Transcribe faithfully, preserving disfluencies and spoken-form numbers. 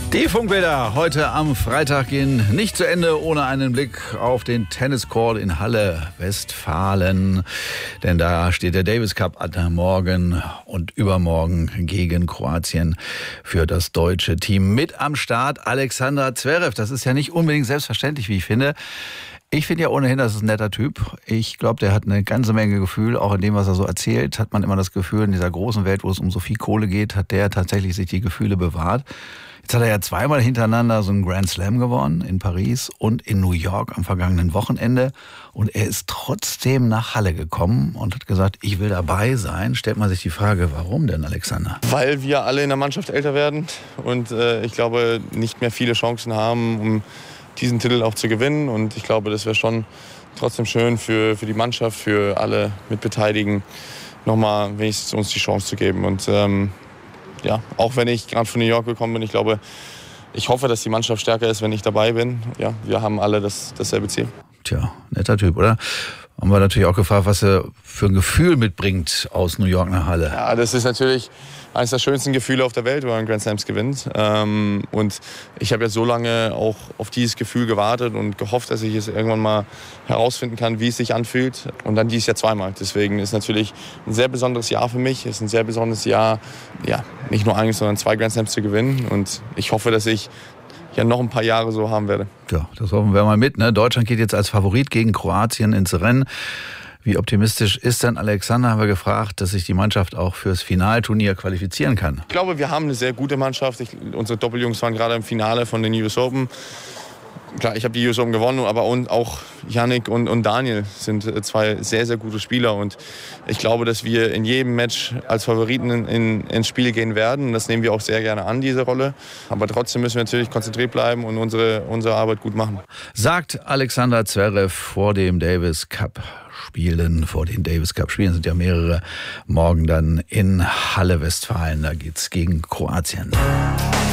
Die Funkbilder heute am Freitag gehen nicht zu Ende ohne einen Blick auf den Tenniscourt in Halle, Westfalen. Denn da steht der Davis Cup an morgen und übermorgen gegen Kroatien für das deutsche Team. Mit am Start Alexander Zverev. Das ist ja nicht unbedingt selbstverständlich, wie ich finde. Ich finde ja ohnehin, das ist ein netter Typ. Ich glaube, der hat eine ganze Menge Gefühl. Auch in dem, was er so erzählt, hat man immer das Gefühl, in dieser großen Welt, wo es um so viel Kohle geht, hat der tatsächlich sich die Gefühle bewahrt. Jetzt hat er ja zweimal hintereinander so einen Grand Slam gewonnen, in Paris und in New York am vergangenen Wochenende. Und er ist trotzdem nach Halle gekommen und hat gesagt, ich will dabei sein. Stellt man sich die Frage, warum denn, Alexander? Weil wir alle in der Mannschaft älter werden und äh, ich glaube, nicht mehr viele Chancen haben, um diesen Titel auch zu gewinnen. Und ich glaube, das wäre schon trotzdem schön für, für die Mannschaft, für alle Mitbeteiligten, nochmal wenigstens uns die Chance zu geben. Und ähm, ja, auch wenn ich gerade von New York gekommen bin, ich glaube, ich hoffe, dass die Mannschaft stärker ist, wenn ich dabei bin. Ja, wir haben alle das, dasselbe Ziel. Tja, netter Typ, oder? Haben wir natürlich auch gefragt, was er für ein Gefühl mitbringt aus New York nach Halle. Ja, das ist natürlich eines der schönsten Gefühle auf der Welt, wenn man Grand Slams gewinnt. Ähm, und ich habe ja so lange auch auf dieses Gefühl gewartet und gehofft, dass ich es irgendwann mal herausfinden kann, wie es sich anfühlt. Und dann dieses Jahr zweimal. Deswegen ist natürlich ein sehr besonderes Jahr für mich. Es ist ein sehr besonderes Jahr, ja, nicht nur eines, sondern zwei Grand Slams zu gewinnen. Und ich hoffe, dass ich ja noch ein paar Jahre so haben werde. Ja, das hoffen wir mal mit. Ne? Deutschland geht jetzt als Favorit gegen Kroatien ins Rennen. Wie optimistisch ist denn Alexander, haben wir gefragt, dass sich die Mannschaft auch fürs Finalturnier qualifizieren kann? Ich glaube, wir haben eine sehr gute Mannschaft. Ich, unsere Doppeljungs waren gerade im Finale von den U S Open. Klar, ich habe die U S Open gewonnen, aber auch Yannick und, und Daniel sind zwei sehr, sehr gute Spieler. Und ich glaube, dass wir in jedem Match als Favoriten in, in, ins Spiel gehen werden. Das nehmen wir auch sehr gerne an, diese Rolle. Aber trotzdem müssen wir natürlich konzentriert bleiben und unsere, unsere Arbeit gut machen. Sagt Alexander Zverev vor dem Davis Cup Spielen. Vor den Davis Cup Spielen sind ja mehrere. Morgen dann in Halle, Westfalen. Da geht's gegen Kroatien.